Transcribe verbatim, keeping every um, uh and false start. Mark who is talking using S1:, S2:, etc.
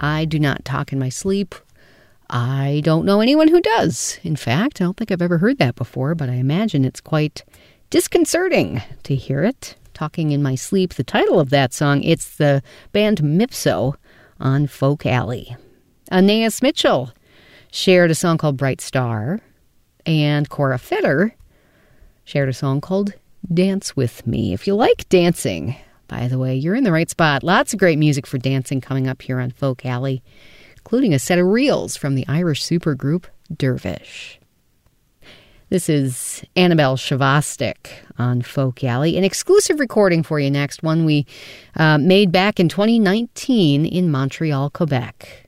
S1: I do not talk in my sleep. I don't know anyone who does. In fact, I don't think I've ever heard that before, but I imagine it's quite disconcerting to hear it. Talking in My Sleep, the title of that song, it's the band Mipso on Folk Alley. Anais Mitchell shared a song called Bright Star, and Cora Fetter shared a song called Dance With Me. If you like dancing, by the way, you're in the right spot. Lots of great music for dancing coming up here on Folk Alley, including a set of reels from the Irish supergroup Dervish. This is Annabelle Shavastik on Folk Alley. An exclusive recording for you next, one we uh, made back in twenty nineteen in Montreal, Quebec.